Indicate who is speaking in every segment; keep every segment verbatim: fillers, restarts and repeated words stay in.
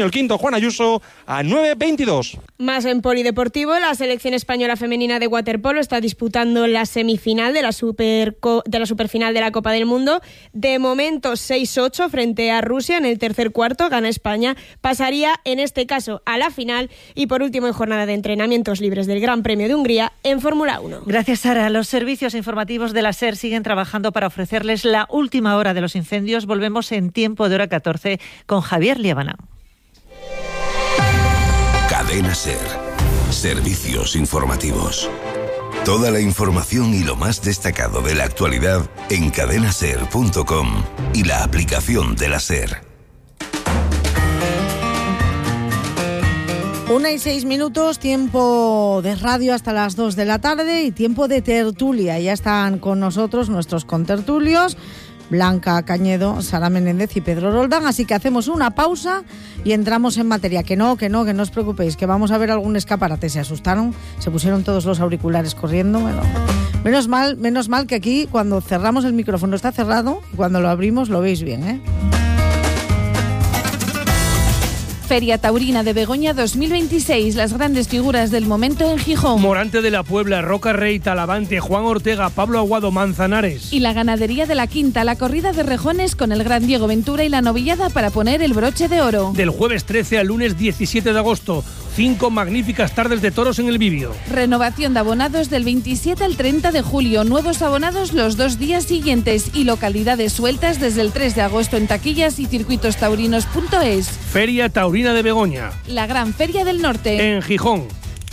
Speaker 1: El quinto, Juan Ayuso, a nueve veintidós.
Speaker 2: Más en polideportivo, la selección española femenina de waterpolo está disputando la semifinal de la, super, de la superfinal de la Copa del Mundo. De momento seis ocho frente a Rusia. En el tercer cuarto gana España. Pasaría en este caso a la final. Y por último, en jornada de entrenamientos libres del Gran Premio de Hungría en Fórmula uno.
Speaker 3: Gracias, Sara. Los servicios informativos de la SER siguen trabajando para ofrecerles la última hora de los incendios. Volvemos en tiempo de hora catorce con Javier Liébana.
Speaker 4: Cadena SER. Servicios informativos. Toda la información y lo más destacado de la actualidad en cadena ser punto com y la aplicación de la SER.
Speaker 5: Una y seis minutos, tiempo de radio hasta las dos de la tarde y tiempo de tertulia. Ya están con nosotros nuestros contertulios, Blanca Cañedo, Sara Menéndez y Pedro Roldán, así que hacemos una pausa y entramos en materia. Que no, que no, que no os preocupéis, que vamos a ver algún escaparate. Se asustaron, se pusieron todos los auriculares corriendo. Bueno, menos mal, menos mal que aquí cuando cerramos el micrófono está cerrado y cuando lo abrimos lo veis bien, ¿eh?
Speaker 6: Feria Taurina de Begoña dos mil veintiséis, las grandes figuras del momento en Gijón.
Speaker 7: Morante de la Puebla, Roca Rey, Talavante, Juan Ortega, Pablo Aguado, Manzanares.
Speaker 6: Y la ganadería de la Quinta, la corrida de rejones con el gran Diego Ventura y la novillada para poner el broche de oro.
Speaker 7: Del jueves trece al lunes diecisiete de agosto, cinco magníficas tardes de toros en el Bibio.
Speaker 6: Renovación de abonados del veintisiete al treinta de julio, nuevos abonados los dos días siguientes y localidades sueltas desde el tres de agosto en taquillas y circuitos taurinos punto es.
Speaker 7: Feria Taurina de Begoña,
Speaker 6: la gran feria del norte,
Speaker 7: en Gijón.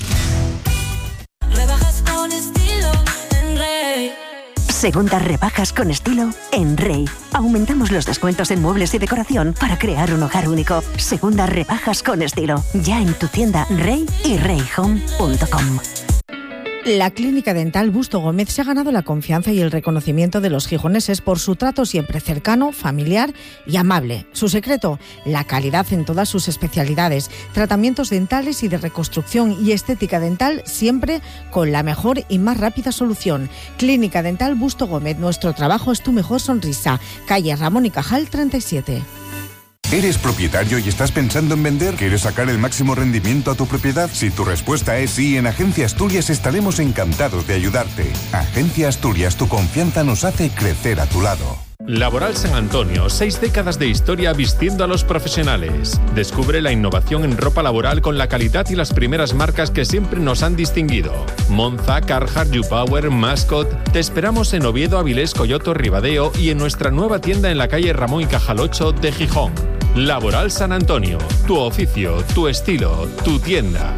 Speaker 8: Rebajas con estilo en Rey.
Speaker 9: Segundas rebajas con estilo en Rey. Aumentamos los descuentos en muebles y decoración para crear un hogar único. Segundas rebajas con estilo, ya en tu tienda Rey y rey home punto com.
Speaker 5: La Clínica Dental Busto Gómez se ha ganado la confianza y el reconocimiento de los gijoneses por su trato siempre cercano, familiar y amable. Su secreto, la calidad en todas sus especialidades, tratamientos dentales y de reconstrucción y estética dental, siempre con la mejor y más rápida solución. Clínica Dental Busto Gómez, nuestro trabajo es tu mejor sonrisa. Calle Ramón y Cajal treinta y siete.
Speaker 10: ¿Eres propietario y estás pensando en vender? ¿Quieres sacar el máximo rendimiento a tu propiedad? Si tu respuesta es sí, en Agencia Asturias estaremos encantados de ayudarte. Agencia Asturias, tu confianza nos hace crecer a tu lado.
Speaker 11: Laboral San Antonio, seis décadas de historia vistiendo a los profesionales. Descubre la innovación en ropa laboral con la calidad y las primeras marcas que siempre nos han distinguido. Monza, Carhartt, YouPower, Mascot. Te esperamos en Oviedo, Avilés, Coyoto, Ribadeo y en nuestra nueva tienda en la calle Ramón y Cajal ocho de Gijón. Laboral San Antonio, tu oficio, tu estilo, tu tienda.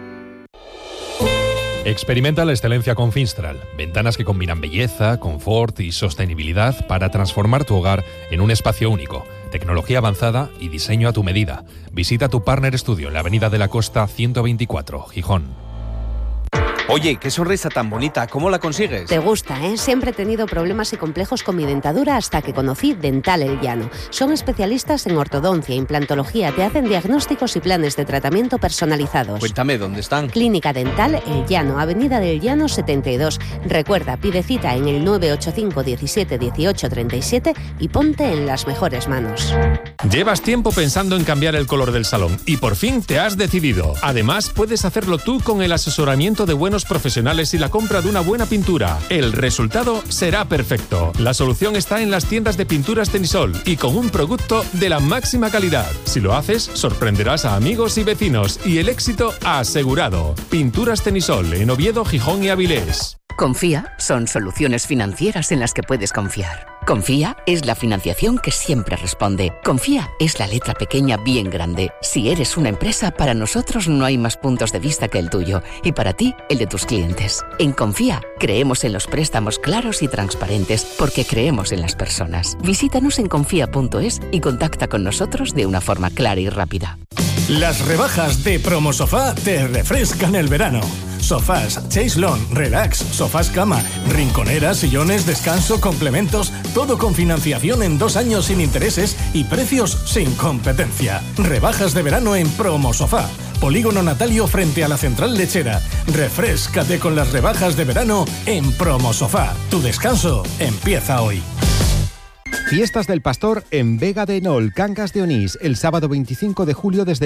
Speaker 12: Experimenta la excelencia con Finstral. Ventanas que combinan belleza, confort y sostenibilidad para transformar tu hogar en un espacio único. Tecnología avanzada y diseño a tu medida. Visita tu Partner Studio en la Avenida de la Costa ciento veinticuatro, Gijón.
Speaker 13: Oye, qué sonrisa tan bonita, ¿cómo la consigues?
Speaker 14: Te gusta, ¿eh? Siempre he tenido problemas y complejos con mi dentadura hasta que conocí Dental El Llano. Son especialistas en ortodoncia, implantología, te hacen diagnósticos y planes de tratamiento personalizados.
Speaker 13: Cuéntame, ¿dónde están?
Speaker 14: Clínica Dental El Llano, Avenida del Llano setenta y dos. Recuerda, pide cita en el nueve ocho cinco diecisiete dieciocho treinta y siete y ponte en las mejores manos.
Speaker 11: Llevas tiempo pensando en cambiar el color del salón y por fin te has decidido. Además, puedes hacerlo tú con el asesoramiento de buenos profesionales y la compra de una buena pintura. El resultado será perfecto. La solución está en las tiendas de pinturas Tenisol y con un producto de la máxima calidad. Si lo haces, sorprenderás a amigos y vecinos y el éxito asegurado. Pinturas Tenisol en Oviedo, Gijón y Avilés.
Speaker 15: Confía son soluciones financieras en las que puedes confiar. Confía es la financiación que siempre responde. Confía es la letra pequeña bien grande. Si eres una empresa, para nosotros no hay más puntos de vista que el tuyo y para ti, el de tus clientes. En Confía creemos en los préstamos claros y transparentes porque creemos en las personas. Visítanos en confía punto es y contacta con nosotros de una forma clara y rápida.
Speaker 16: Las rebajas de Promosofá te refrescan el verano. Sofás, chaise lawn, relax, sofás cama, rinconeras, sillones, descanso, complementos, todo con financiación en dos años sin intereses y precios sin competencia. Rebajas de verano en Promosofá. Polígono Natalio frente a la Central Lechera. Refréscate con las rebajas de verano en Promosofá. Tu descanso empieza hoy.
Speaker 17: Fiestas del Pastor en Vega de Nol, Cangas de Onís, el sábado veinticinco de julio desde